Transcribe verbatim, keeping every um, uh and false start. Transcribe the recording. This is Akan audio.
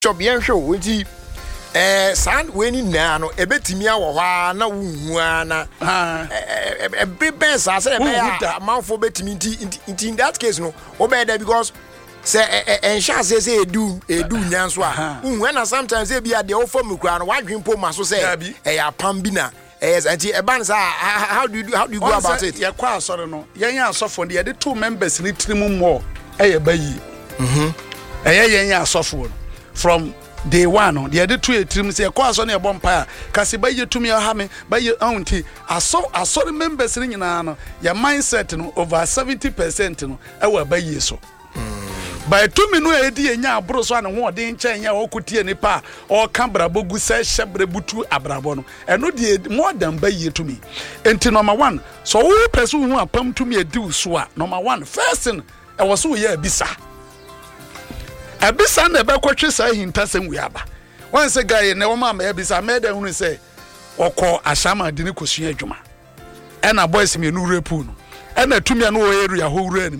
Chobian show, which is eh, san winning now, a bit timia or na wuana, a big best. I said, a mouth for betting in that case, no, obey that because say and shall say, do a do Nanswa. When I sometimes they be at the old form of crown, why green po maso say, a pambina. Yes, and a bands how do you do how do you go about it? Yeah, quite sorry, no. Yeah, so for the other two members in it more. Eh, bayi. Mhm. Eh, yeah, yeah, so from day one, the other two teams say, "Quite on a bonfire." Kasi by you to me, or me by your auntie. I saw, I saw the members in your mindset no over seventy percent no. I will buy you so. By two minutes, a day, and ya bros one and one day in China, or Kutia Nipa, or Cambra Bogu says Shabrebutu Abrabono, and no did more than buy you to me. And to number one, so all person who are pumped to me a do swa. Number one, first thing, I was so yeah, bisa. A bisa never quaches I in Tassim Wiaba. Once a guy in Neoma may be some made who say, or call Asama Dinico Juma. And a boys me no repuno. And a two me no area who ran.